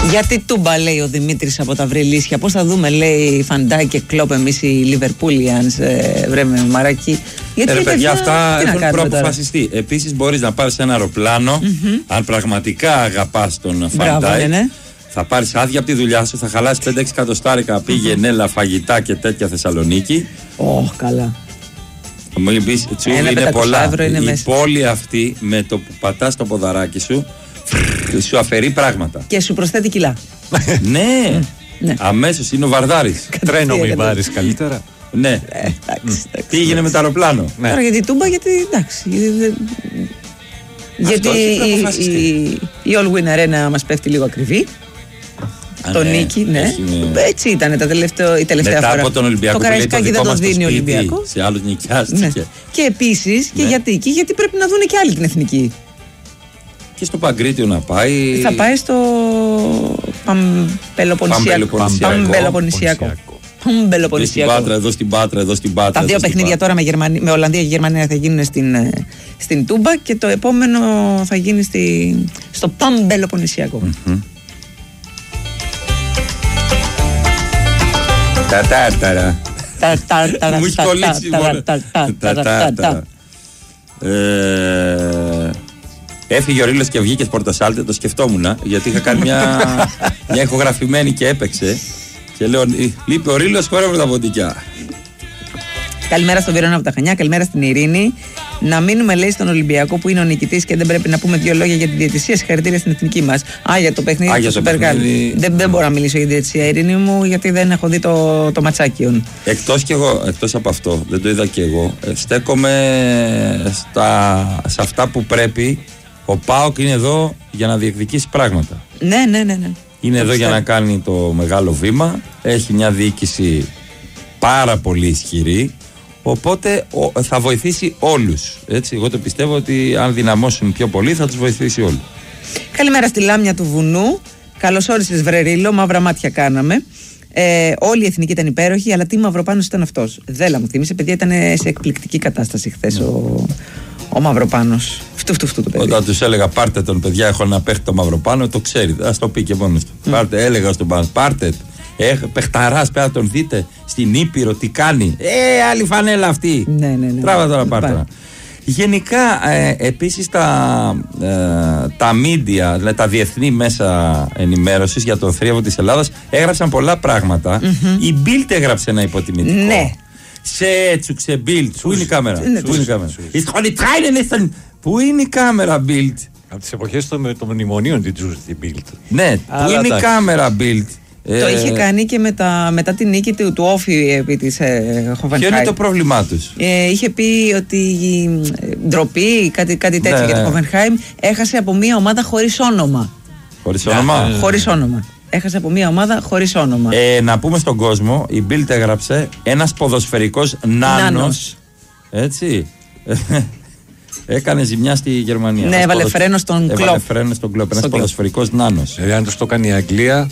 Γιατί τούμπα, λέει ο Δημήτρης από τα Βρυλίσια. Πώς θα δούμε, λέει, Φαντάι και Κλόπ εμείς οι Λιβερπούλιανς, βρέμε μαράκι. Γιατί ρε παιδιά, αυτά έχουν προαποφασιστεί. Τώρα. Επίσης μπορείς να πάρεις ένα αεροπλάνο, αν πραγματικά αγαπάς τον Φαντάι. Ναι. Θα πάρεις άδεια από τη δουλειά σου, θα χαλάσεις 5-6 εκατοστάρικα, πήγαινε, έλα, φαγητά και τέτοια Θεσσαλονίκη. Καλά. Μου είπες, Τσούβι, είναι πολλά. Η πόλη αυτή με το που πατάς το ποδαράκι σου, σου αφαιρεί πράγματα. Και σου προσθέτει κιλά. Ναι, αμέσως είναι ο Βαρδάρης. Τρένο μην πάρεις καλύτερα. Ναι, πήγαινε με το αεροπλάνο. Τώρα γιατί τούμπα, γιατί εντάξει. Γιατί η All Win Arena μας πέφτει λίγο ακριβή. Το νίκη, ναι. Έτσι ήταν η τελευταία μετά φορά. Από τον Ολυμπιακό, το Καραϊσκάκι δεν το δίνει ο Ολυμπιακός. Σε άλλους νοικιάστηκε. Και επίσης, και γιατί πρέπει να δουν και άλλοι την εθνική. Και στο Παγκρίτιο να πάει. Θα πάει στο Παμπελοποννησιακό. Εδώ στην Πάτρα. Τα δύο παιχνίδια τώρα με Ολλανδία και Γερμανία θα γίνουν στην Τούμπα και το επόμενο θα γίνει στο Παμπελοποννησιακό. Τα τάρταρα. Μου έχει κολλήσει μόνο. Τα τάρταρα. Έφυγε ο Ρήλος και βγήκε Πορτοσάλτε, το σκεφτόμουν, γιατί είχα κάνει μια ηχογραφημένη και έπαιξε. Και λέω, λείπει ο Ρήλος, χώρα με τα ποντικιά. Καλημέρα στον Βερόνα από τα Χανιά, καλημέρα στην Ειρήνη. Να μείνουμε, λέει, στον Ολυμπιακό που είναι ο νικητής και δεν πρέπει να πούμε δύο λόγια για την διαιτησία. Συγχαρητήρια στην εθνική μας. Για το παιχνίδι του Super Cup. Δεν μπορώ να μιλήσω για την διαιτησία, Ειρήνη μου, γιατί δεν έχω δει το ματσάκιον. Εκτός από αυτό, δεν το είδα και εγώ. Στέκομαι σε αυτά που πρέπει. Ο ΠΑΟΚ είναι εδώ για να διεκδικήσει πράγματα. Ναι. Είναι εδώ για να κάνει το μεγάλο βήμα. Έχει μια διοίκηση πάρα πολύ ισχυρή. Οπότε θα βοηθήσει όλους. Έτσι, εγώ το πιστεύω ότι αν δυναμώσουν πιο πολύ θα τους βοηθήσει όλους. Καλημέρα στη Λάμια του Βουνού. Καλώς όρισες, βρε Ρήλο. Μαύρα μάτια κάναμε. Όλη η εθνική ήταν υπέροχη, αλλά τι Μαυροπάνος ήταν αυτός. Δέλα μου θύμισε, παιδιά, ήταν σε εκπληκτική κατάσταση χθες ο Μαυροπάνος. Φτου το παιδί. Όταν τους έλεγα πάρτε τον, παιδιά, έχω ένα παίχτη το Μαυροπάνο, το ξέρει. Ας το πει και μόνος του. Έλεγα στον πάνω, πάρτε το. Παιχταράς, πέρα τον δείτε στην Ήπειρο τι κάνει. Άλλη φανέλα αυτή. Ναι. Τράβα τώρα πάρτε. Γενικά επίσης τα media, δηλαδή τα διεθνή μέσα ενημέρωσης για τον θρίαβο της Ελλάδας έγραψαν πολλά πράγματα. Η Bild έγραψε ένα υποτιμητικό. Ναι. Σε έτσουξε Bild. Πού είναι η κάμερα? Πού είναι η κάμερα Bild? Από τις εποχές των μνημονίων την τζούζε την Bild. Ναι, πού είναι η κάμερα Bild? Το είχε κάνει και μετά την νίκη του Όφη επί της Hoffenheim. Ποιο είναι το πρόβλημά τους? Είχε πει ότι η ντροπή, κάτι τέτοιο για το Hoffenheim, έχασε από μια ομάδα χωρίς όνομα. Χωρίς όνομα. Έχασε από μια ομάδα χωρίς όνομα. Να πούμε στον κόσμο, η Bild έγραψε ένας ποδοσφαιρικός νάνος. Έτσι. Έκανε ζημιά στη Γερμανία. Ναι, έβαλε φρένο στον Κλόπ. Ένας ποδοσφαιρικός νάνος. Αν το κάνει η Αγγλία.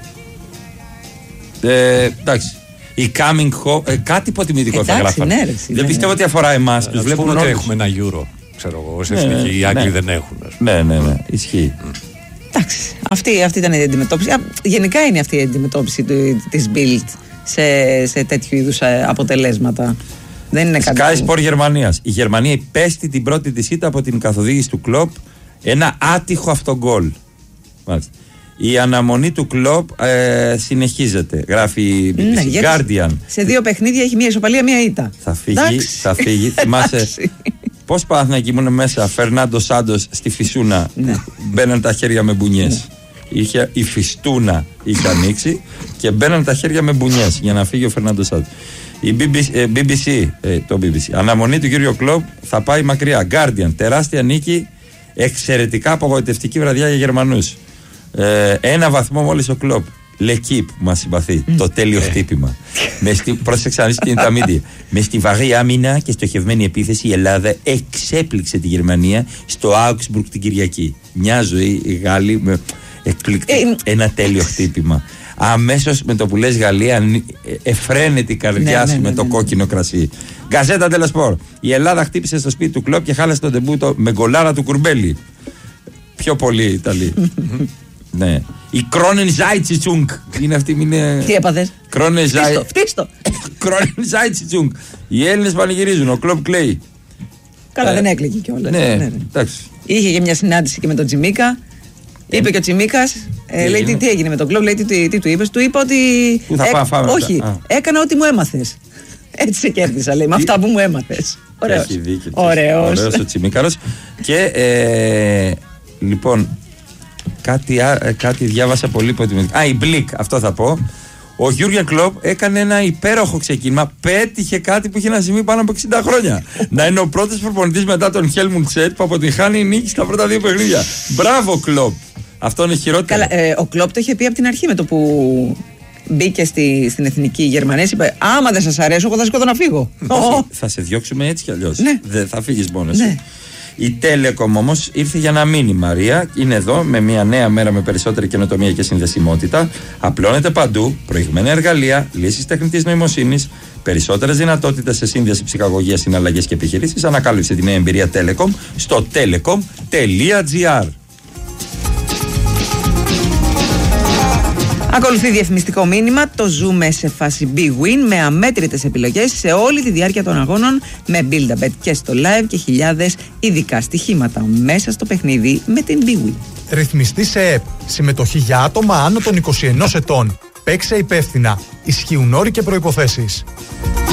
Εντάξει. Η coming home. Κάτι υποτιμητικό θα γράφανε. Ναι, δεν πιστεύω ότι αφορά εμάς. Τους βλέπουν ότι έχουμε ένα Euro. Ξέρω εγώ. Ως εθνική. Οι Άγγλοι δεν έχουν. Ναι. Ισχύει. Εντάξει. Αυτή ήταν η αντιμετώπιση. Γενικά είναι αυτή η αντιμετώπιση της Bild σε τέτοιου είδους αποτελέσματα. Δεν είναι κάτι. Sky Sport Γερμανίας. Η Γερμανία υπέστη την πρώτη της ήττα από την καθοδήγηση του Κλοπ. Ένα άτυχο αυτογκόλ. Μάλιστα. Η αναμονή του Κλοπ συνεχίζεται. Γράφει η Guardian. Σε δύο παιχνίδια έχει μία ισοπαλία, μία ήττα. Θα φύγει. Θυμάσαι πώς Παναθηναϊκοί ήμουν μέσα? Φερνάντο Σάντος στη Φυσούνα. Μπαίναν τα χέρια με μπουνιές. Η Φιστούνα είχε ανοίξει και μπαίναν τα χέρια με μπουνιές για να φύγει ο Φερνάντο Σάντος. Η BBC. Αναμονή του κύριου Κλοπ θα πάει μακριά. Guardian. Τεράστια νίκη. Εξαιρετικά απογοητευτική βραδιά για Γερμανούς. Ένα βαθμό μόλις ο Κλοπ. L'Equipe που μας συμπαθεί. Το τέλειο χτύπημα. Πρόσεξα να είναι τα μίντια. Με στιβαρή άμυνα και στοχευμένη επίθεση η Ελλάδα εξέπληξε τη Γερμανία στο Augsburg την Κυριακή. Μια ζωή οι Γάλλοι με ένα τέλειο χτύπημα. Αμέσως με το που λες Γαλλία εφραίνεται η καρδιά σου με το κόκκινο κρασί. Γκαζέτα Ντελο Σπορ. Η Ελλάδα χτύπησε στο σπίτι του Κλοπ και χάλασε τον ντεμπούτο με γκολάρα του Κουρμπέλη. Πιο πολύ Ιταλοί. Ναι. Η Kronenzeitung είναι αυτή. Τι έπαθες? Φτύστο. Kronenzeitung. Οι Έλληνες πανηγυρίζουν. Ο Κλοπ κλαίει. Καλά, δεν έκλαιγε κιόλας. Ναι. Είχε και μια συνάντηση και με τον Τσιμίκα. Είπε και ο Τσιμίκας, λέει τι έγινε με τον Κλοπ, λέει τι του είπες. Του είπα ότι. Πού θα πάμε, φάμε. Όχι, έκανα ό,τι μου έμαθες. Έτσι σε κέρδισα, λέει, με αυτά που μου έμαθες. Ωραίος ο Τσιμίκαρος. Και λοιπόν, κάτι διάβασα πολύ υποτιμητικό. Η Μπλικ, αυτό θα πω. Ο Γιούργεν Κλοπ έκανε ένα υπέροχο ξεκίνημα. Πέτυχε κάτι που είχε να συμβεί πάνω από 60 χρόνια. Να είναι ο πρώτος προπονητής μετά τον Χέλμουντ Σετ που αποτυγχάνει νίκη στα πρώτα 2 παιχνίδια. Μπράβο, Κλοπ. Αυτό είναι χειρότερο. Καλά, ο Κλοπ το είχε πει από την αρχή με το που μπήκε στην εθνική Γερμανία. Είπε: άμα δεν σας αρέσει, εγώ θα σηκώθω να φύγω. Θα σε διώξουμε έτσι κι αλλιώς. Ναι. Δεν θα φύγεις μόνος σου. Η Telecom όμως ήρθε για να μείνει, Μαρία. Είναι εδώ με μια νέα μέρα με περισσότερη καινοτομία και συνδεσιμότητα. Απλώνεται παντού, προηγμένα εργαλεία, λύσεις τεχνητής νοημοσύνης, περισσότερες δυνατότητες σε σύνδεση, ψυχαγωγία, συναλλαγές και επιχειρήσεις. Ανακάλυψε τη νέα εμπειρία Telecom στο telecom.gr. Ακολουθεί διαφημιστικό μήνυμα. Το ζούμε σε φάση Big Win με αμέτρητες επιλογές σε όλη τη διάρκεια των αγώνων, με Build-A-Bet και στο live και χιλιάδες ειδικά στοιχήματα μέσα στο παιχνίδι με την Big Win. Ρυθμιστή σε ΕΠ. Συμμετοχή για άτομα άνω των 21 ετών. Παίξε υπεύθυνα. Ισχύουν όροι και προϋποθέσεις.